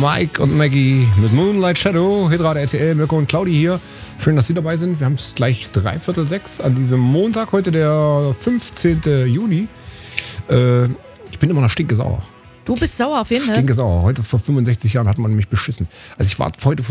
Mike und Maggie mit Moonlight Shadow. Hitrad RTL, Mirko und Claudi hier. Schön, dass Sie dabei sind. Wir haben es gleich 5:45 an diesem Montag, heute der 15. Juni. Ich bin immer noch stinkesauer. Du bist sauer auf jeden Fall. Stinkesauer. Heute vor 65 Jahren hat man mich beschissen. Also ich war heute